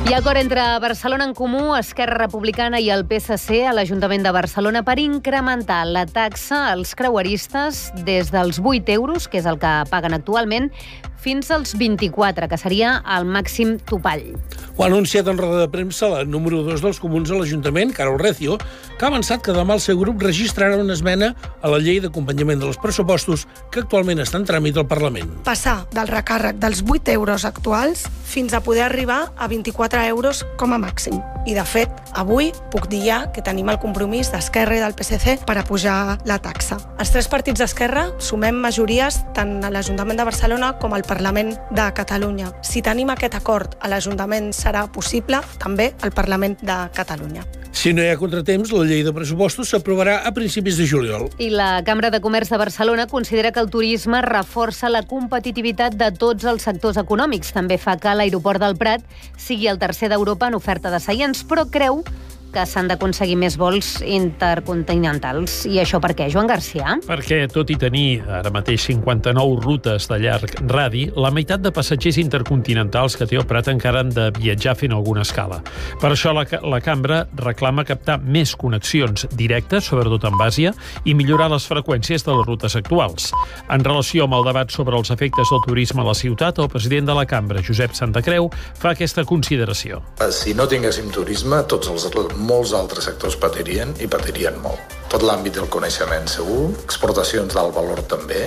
Hi ha acord entre Barcelona en Comú, Esquerra Republicana i el PSC a l'Ajuntament de Barcelona per incrementar la taxa als creueristes des dels 8 euros, que és el que paguen actualment, fins als 24, que seria el màxim topall. Ho ha anunciat en roda de premsa la número 2 dels comuns a l'Ajuntament, Carol Recio, que ha avançat que demà el seu grup registrarà una esmena a la llei d'acompanyament dels pressupostos que actualment està en tràmit al Parlament. Passar del recàrrec dels 8 euros actuals fins a poder arribar a 24 euros com a màxim. I, de fet, avui puc dir ja que tenim el compromís d'Esquerra i del PSC per a pujar la taxa. Els 3 partits d'Esquerra sumem majories tant a l'Ajuntament de Barcelona com al Parlament de Catalunya. Si tenim aquest acord a l'Ajuntament serà possible també al Parlament de Catalunya. Si no hi ha contratemps, la llei de pressupostos s'aprovarà a principis de juliol. I la Cambra de Comerç de Barcelona considera que el turisme reforça la competitivitat de tots els sectors econòmics. També fa que l'aeroport del Prat sigui el tercer d'Europa en oferta de seients, però creu que s'han d'aconseguir més vols intercontinentals. I això per què, Joan Garcia? Perquè, tot i tenir ara mateix 59 rutes de llarg radi, la meitat de passatgers intercontinentals que té el Prat encara han de viatjar fent alguna escala. Per això la Cambra reclama captar més connexions directes, sobretot amb Àsia, i millorar les freqüències de les rutes actuals. En relació amb el debat sobre els efectes del turisme a la ciutat, el president de la Cambra, Josep Santacreu, fa aquesta consideració. Si no tinguéssim turisme, molts altres sectors patirien i patirien molt. Tot l'àmbit del coneixement segur, exportacions d'alt valor també.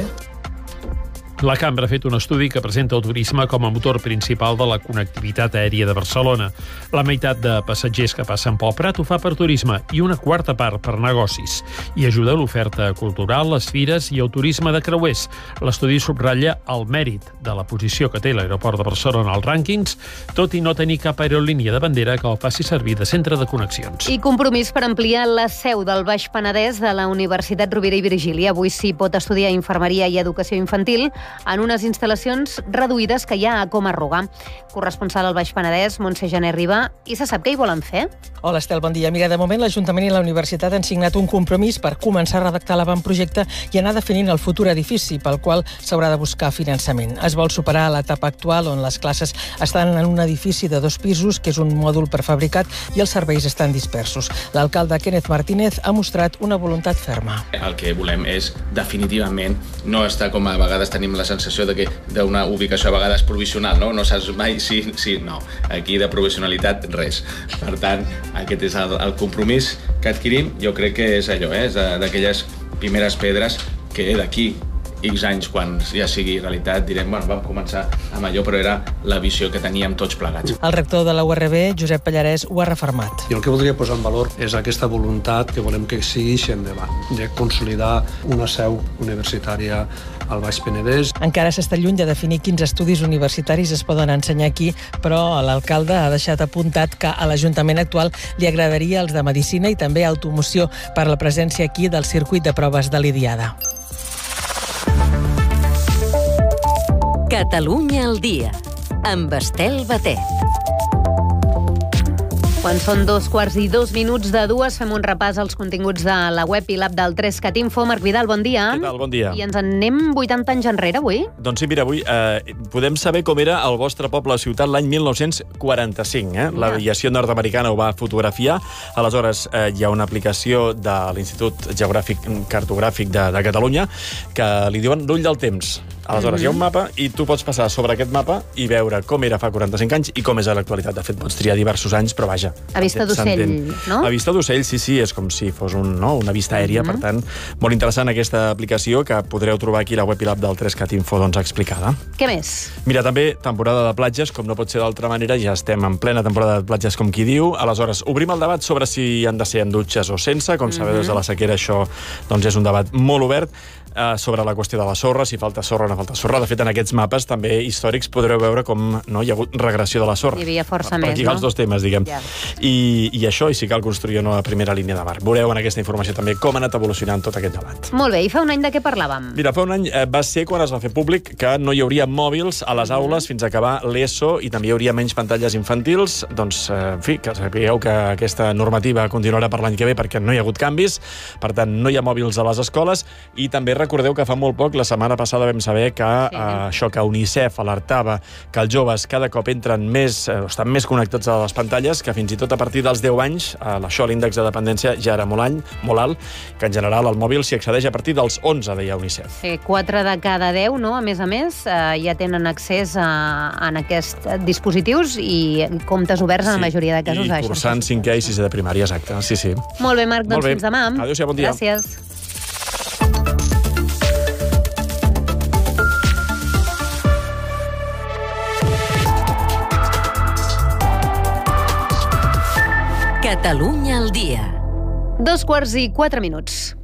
La Cambra ha fet un estudi que presenta el turisme com a motor principal de la connectivitat aèria de Barcelona. La meitat de passatgers que passen pel Prat ho fa per turisme i una quarta part per negocis. I ajuda l'oferta cultural, les fires i el turisme de creuers. L'estudi subratlla el mèrit de la posició que té l'aeroport de Barcelona als rànquings, tot i no tenir cap aerolínia de bandera que el faci servir de centre de connexions. I compromís per ampliar la seu del Baix Penedès de la Universitat Rovira i Virgili. Avui s'hi pot estudiar infermeria i educació infantil en unes instal·lacions reduïdes que hi ha a Coma-Ruga. Corresponsal al Baix Penedès, Montse Jané Riba, i se sap què hi volen fer? Hola, Estel, bon dia. Mira, de moment l'Ajuntament i la Universitat han signat un compromís per començar a redactar l'avantprojecte i anar definint el futur edifici pel qual s'haurà de buscar finançament. Es vol superar l'etapa actual on les classes estan en un edifici de 2 pisos, que és un mòdul prefabricat, i els serveis estan dispersos. L'alcalde Kenneth Martínez ha mostrat una voluntat ferma. El que volem és, definitivament, no estar com a vegades tenim la sensació de que d'una ubicació a vegades provisional, no saps mai si no. Aquí de provisionalitat, res. Per tant, aquest és el compromís que adquirim. Jo crec que és allò, és d'aquelles primeres pedres que d'aquí X anys, quan ja sigui realitat, direm, vam començar amb allò, però era la visió que teníem tots plegats. El rector de la URB, Josep Pallarès, ho ha refermat. I el que voldria posar en valor és aquesta voluntat que volem que sigui endavant, de consolidar una seu universitària al Baix Penedès. Encara s'està lluny de definir quins estudis universitaris es poden ensenyar aquí, però l'alcalde ha deixat apuntat que a l'Ajuntament actual li agradaria els de Medicina i també Automoció per la presència aquí del circuit de proves de l'Idiada. Catalunya al dia, amb Estel Batet. Quan són 2:02 de 2, fem un repàs als continguts de la web i l'app del 3CAT Info. Marc Vidal, bon dia. Què tal? Bon dia. I ens en anem 80 anys enrere, avui? Doncs sí, mira, avui podem saber com era el vostre poble o ciutat l'any 1945. L'aviació nord-americana ho va fotografiar. Aleshores, hi ha una aplicació de l'Institut Geogràfic Cartogràfic de Catalunya que li diuen l'ull del temps. Aleshores, hi ha un mapa i tu pots passar sobre aquest mapa i veure com era fa 45 anys i com és a l'actualitat. De fet, pots triar diversos anys, però vaja. A vista d'ocell, no? A vista d'ocell, sí, és com si fos una vista aèria, per tant, molt interessant aquesta aplicació que podreu trobar aquí a la web i l'app del 3CAT Info explicada. Què més? Mira, també temporada de platges, com no pot ser d'altra manera, ja estem en plena temporada de platges, com qui diu. Aleshores, obrim el debat sobre si han de ser en dutxes o sense. Com sabeu, des de la sequera això és un debat molt obert. Sobre la qüestió de la sorra, si falta sorra o no falta sorra. De fet, en aquests mapes també històrics podreu veure com hi ha hagut regressió de la sorra. Hi havia força més, per lligar els dos temes, diguem. Ja. i això, i si cal construir una nova primera línia de mar. Veureu en aquesta informació també com ha anat evolucionant tot aquest debat. Molt bé, i fa un any de què parlàvem? Mira, fa un any va ser quan es va fer públic que no hi hauria mòbils a les aules fins a acabar l'ESO i també hi hauria menys pantalles infantils. Doncs, en fi, que sapigueu que aquesta normativa continuarà per l'any que ve perquè no hi ha hagut canvis, per tant, no hi ha mòbils a les escoles, i també recordeu que fa molt poc, la setmana passada vam saber que això que UNICEF alertava que els joves cada cop entren més, estan més connectats a les pantalles, que fins i tot a partir dels 10 anys, això l'índex de dependència ja era molt alt, que en general al mòbil s'hi accedeix a partir dels 11, deia UNICEF. 4 de cada 10, no? A més, ja tenen accés a aquests dispositius i comptes oberts en la majoria de casos. I cursant 5è i 6è de primària, exacte. Sí. Molt bé, Marc, doncs fins demà. Adéu-siau, bon dia. Gràcies. Catalunya al dia. 2:04.